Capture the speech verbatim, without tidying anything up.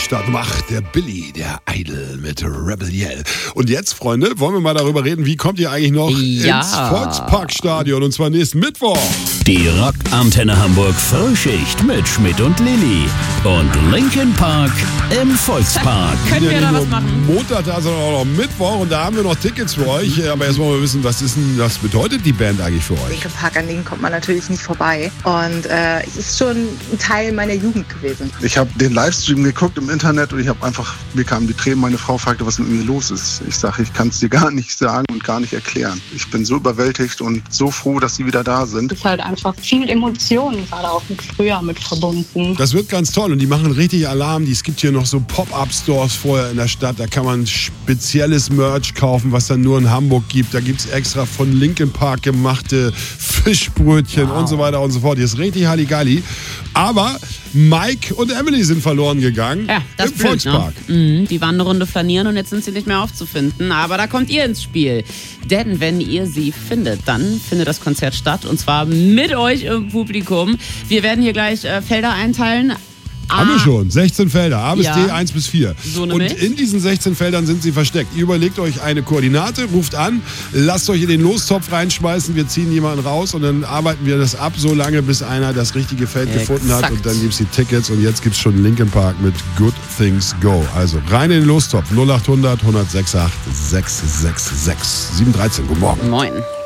Start Nummer acht, der Billy, der Idol mit Rebel Yell. Und jetzt, Freunde, wollen wir mal darüber reden, wie kommt ihr eigentlich noch ja. ins Volksparkstadion, und zwar nächsten Mittwoch. Die Rock-Antenne Hamburg Frühschicht mit Schmidt und Lilly und Linkin Park im Volkspark. Können wir ja da nicht was nur machen? Montag, da sondern auch noch Mittwoch, und da haben wir noch Tickets für euch. Aber erst wollen wir wissen, was ist denn, was bedeutet die Band eigentlich für euch? Linkin Park, an denen kommt man natürlich nicht vorbei. Und äh, es ist schon ein Teil meiner Jugend gewesen. Ich habe den Livestream geguckt im Internet und ich habe einfach, mir kamen die Tränen, meine Frau fragte, was mit mir los ist. Ich sage, ich kann es dir gar nicht sagen und gar nicht erklären. Ich bin so überwältigt und so froh, dass sie wieder da sind. Es ist halt einfach viel Emotionen, gerade auch mit früher mit verbunden. Das wird ganz toll, und die machen richtig Alarm. Es gibt hier noch so Pop-Up-Stores vorher in der Stadt. Da kann man spezielles Merch kaufen, was dann nur in Hamburg gibt. Da gibt es extra von Linkin Park gemachte Fischbrötchen wow. und so weiter und so fort. Hier ist richtig Halligalli. Aber Mike und Emily sind verloren gegangen ja, das im blöd, Volkspark. Ne? Mhm, die waren eine Runde flanieren und jetzt sind sie nicht mehr aufzufinden. Aber da kommt ihr ins Spiel. Denn wenn ihr sie findet, dann findet das Konzert statt. Und zwar mit euch im Publikum. Wir werden hier gleich äh, Felder einteilen. Haben wir schon. sechzehn Felder. A bis ja. D, eins bis vier. So und nämlich? in diesen sechzehn Feldern sind sie versteckt. Ihr überlegt euch eine Koordinate, ruft an, lasst euch in den Lostopf reinschmeißen, wir ziehen jemanden raus und dann arbeiten wir das ab, so lange, bis einer das richtige Feld Exakt. gefunden hat, und dann gibt es die Tickets, und jetzt gibt es schon Linkin Park mit Good Things Go. Also rein in den Lostopf. null acht hundert, eins null sechs acht, sechs sechs sechs. sieben dreizehn. Guten Morgen. Moin.